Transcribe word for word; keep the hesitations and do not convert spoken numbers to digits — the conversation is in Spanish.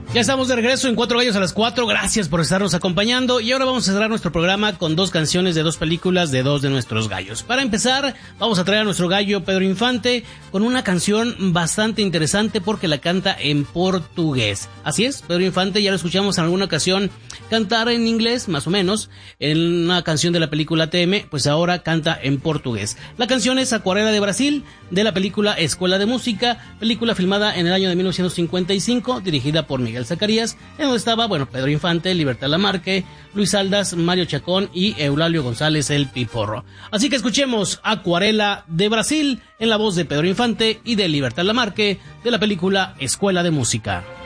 Ya estamos de regreso en Cuatro Gallos a las Cuatro. Gracias por estarnos acompañando. Y ahora vamos a cerrar nuestro programa con dos canciones de dos películas de dos de nuestros gallos. Para empezar, vamos a traer a nuestro gallo Pedro Infante con una canción bastante interesante porque la canta en portugués. Así es, Pedro Infante, ya lo escuchamos en alguna ocasión cantar en inglés, más o menos, en una canción de la película T M, pues ahora canta en portugués. La canción es Acuarela de Brasil, de la película Escuela de Música, película filmada en el año de mil novecientos cincuenta y cinco, dirigida por Miguel Zacarías, en donde estaba, bueno, Pedro Infante, Libertad Lamarque, Luis Aldas, Mario Chacón y Eulalio González el Piporro. Así que escuchemos Acuarela de Brasil en la voz de Pedro Infante y de Libertad Lamarque, de la película Escuela de Música.